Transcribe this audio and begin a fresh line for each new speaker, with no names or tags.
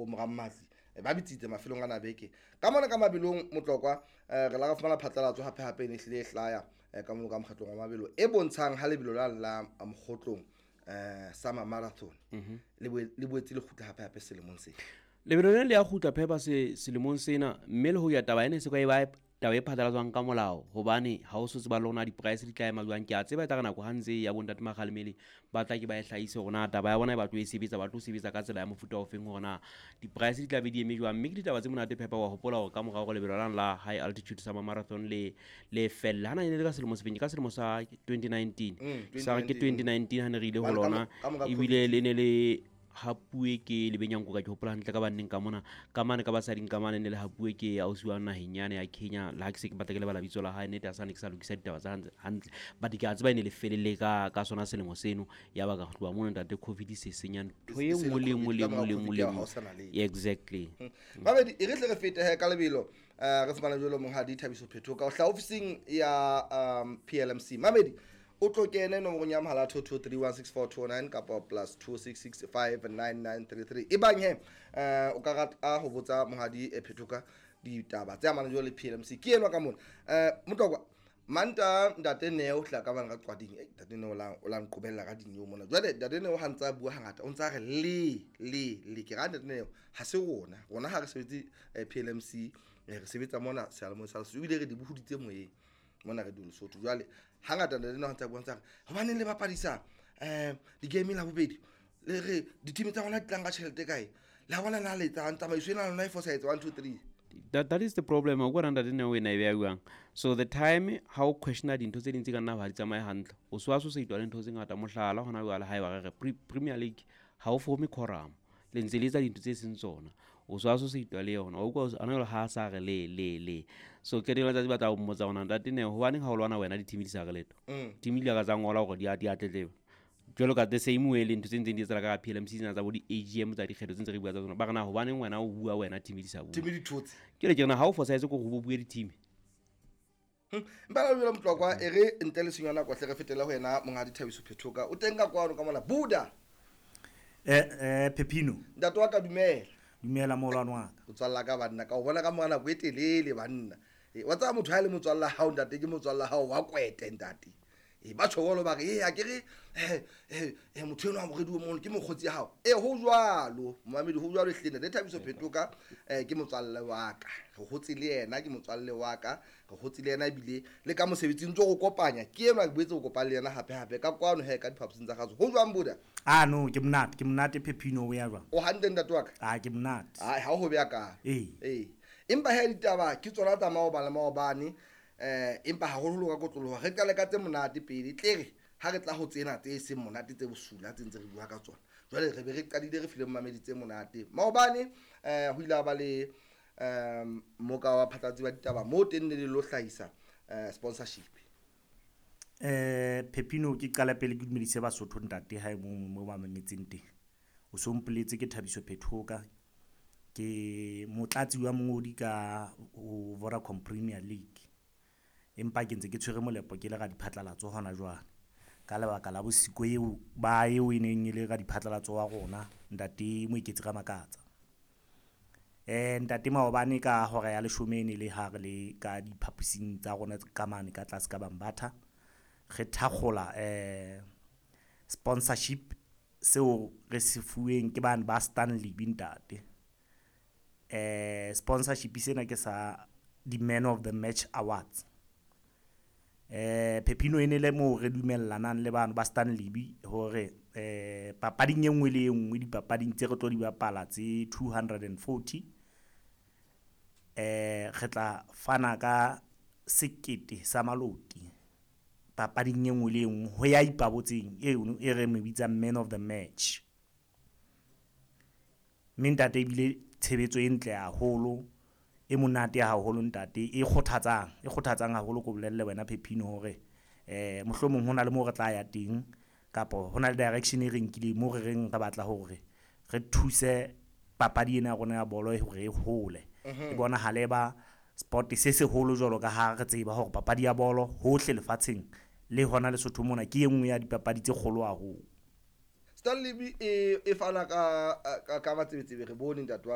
morammatli ba bitsitse mafelong a nabeke ka mona ka mabelong motlokwa re la ga fumana phatlalatso hape ene hlile hlaya ka mo ka mokgatlong wa mabelo e bontshang ha lebelo la mokgotlong Summer Marathon le boetse le khutla hape selemong se
lebelo le ya khutla phepa selemong sena mme le ho ya taba ene se ka e taba e phatlalatswang ka molao hobane ha o sotse ba lona di-price di tla ema jwang ke a tseba tla ka nako hantse ya bontate Makgalemele ba tla ke ba e hlahise hore na taba ya bona e batlo e sebetsa batlo sebetsa ka tsela ya mofuta ofeng hore na di-price di tla be di eme jwang mme ke ditaba tse monate phepa wa hopola hore ka morao go lebelo la high altitude Summer Marathon le fella hana ne le ka selemo se ka selemo sa 2019 sa ke 2019 hane re ile ho lona ebile le ne le hapue ke lebenyanko ka ke hopola hantle ka banneng ka mona ka mane ka basading ka mane ne le hapue ke ausiwa naheng yane ya Kenya la ke se ke batla ke le bala bitso la hae ne ta sana ke sa lokisa ditaba tsa hantle ba di ka tseba ene le felele ka sona selemo seno ya ba ka tloa mona ntate COVID se senyane ntho e ngwe exactly
ba be e re tle re fete he ka lebelo re fumana jolo monghadi Thabiso Phethoka o hla officing ya PLMC Mamedi o tlo kene nomorong ya mohala 22316429 kapa +26659933 e bang he o ka rata ho botsa mohadi Phethoka ditaba tse amanang le PLMC ke enwa ka mona motlokwa manta ntate Neo hla ka bana ka qwading ntate Neo o la nqobella ka dinyo mona jwale ntate Neo hantsa bua hangata o ntsa re le ke ga ntate Neo ha se rona ha re sebetse PLMC re sebetsa mona Sealemo sa Lesotho ile re di buhuditse moyeng mona re dilo Lesotho jwale hangata ntate Neo hantsa bua ntsa hobane le bapadisa di game la bobedi le re di team tsa bona tlang ka tšhelete kae la bona na le tsa tsamaiso ena lona e fosaetse 1 2 3
that is the problem o gora ntate Neo ena e bea buang so the time how questiona dintho tse dintse ka nna ba di tsamaye hantle o swa so se itwa le ntho tse ngata mohlala hona jwale ha e ba re Premier League ha o forme quorum le ntse le tsa dintho tse seng tsona o swa so se itwa le yona o go ana ha sa re le so ke dilo tsa di batla o mmotsa ona ntate Neo ho bane ha o lwana wena di team di sa re leto team di ka tsa ngola hore di atletleba jolo ka the same way le ntho tse ntse di tsela ka PLMC tsena tsa bo di AGM tsa dikgetho tse re bua tsa tsona ba rena ho bane wena o bua wena team di sa bua
team di thotse
ke le ke na ha o fosaetse go go bua di team
mbala lo mtlokwa ere ntele senyana kwa tle re fetela ho yena mongadi Thabiso Phethoka o tenga kwano ka mona buda
Pepino
ntate wa ka
dumela molwana wa ka
o tswalla ka banna ka o bona ka mona go etelele banna wa tsa motho ha le motswalla hao ntate ke motswalla hao wa kwete ntate ba tshogolo ba re a ke re motho eno a moredi o mongwe ke mokgotsi hao ho jwalo Mamedi ho jwalo hlene le Thabiso Phethoka ke motswalle wa ka re hotse le yena ke motswalle wa ka re hotse le yena bile le ka mosebetsing tso go kopanya ke eno a boetse go kopana le yena hape ka kwano ka diphaposing tsa gazo ho jwang buda
no ke mnate Pepino o ya jwang
o hande ntate wa ka
ke mnate
ha ho bea ka empa he ditaba ke tsona tsa maobane empa ha holo ka kotloloha re qale ka tse monate pele tlere ha re tla ho tsena tse se monate tse bosula tse ntse re bua ka tsona jwale re be re qadile re file Mamedi tse monate maobane ho ile ba le moka wa phatlatsi ba ditaba mo tenne le lo hlahisa sponsorship
Pepino ke qala pele ke dumedise Basotho ntate ha mo ba mametseng teng o so mpoletse ke Thabiso Phethoka ke motlatsi wa mongodi ka Vodacom Premier League empa ke ntse ke tshwere molepo ke le ga diphatlalatso hona jwana ka lebaka la bosiko eo ba eo e neng le ga diphatlalatso wa rona ntate mo iketse ga makatsa ntate maobane ka hora ya 10 ne le ha re le ka diphaposing tsa rona ka mane ka tlase ka Bambatha re thakgola sponsorship seo re se fuweng ke bana ba Stanley Bintate sponsorship sena ke sa di Man of the Match Awards Pepino ene le mo re dumellanang le bana ba Stanley hore papading e nngwe le nngwe dipapading tse re tlo di bapala tse 240 re tla fana ka sekete sa maloti papading e nngwe le nngwe ho ya ipabotseng e re me bitsa Man of the Match mintate bile tshebetso e ntle haholo e monate haholo ntate e kgothatsang haholo go bolelle wena Pepino hore mohlomong hona le mo re tla ya teng kapo hona le direction e reng kile mo re reng re batla hore re thuse papadi ena rona ya bolo hore e hole e bona haleba sport se seholo jolo ka ha re tseba hore papadi ya bolo hohle lefatsheng le hona le Lesotho mona ke engwe ya dipapadi tse kgolo haholo
Stanley e fana ka matsebetsebe re bone ntate